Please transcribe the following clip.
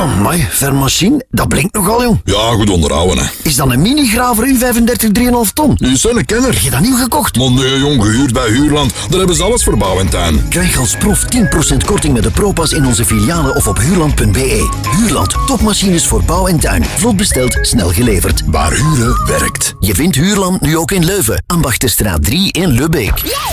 Amai, Vermachine, dat blinkt nogal, jong. Ja, goed onderhouden, hè. Is dat een mini-graver U35 3,5 ton? Die is een kenner. Heb je dat nieuw gekocht? Maar nee, jong, gehuurd bij Huurland. Daar hebben ze alles voor bouw en tuin. Krijg als prof 10% korting met de ProPass in onze filialen of op huurland.be. Huurland, topmachines voor bouw en tuin. Vlot besteld, snel geleverd. Waar huren werkt. Je vindt Huurland nu ook in Leuven. Ambachtenstraat 3 in Lubbeek.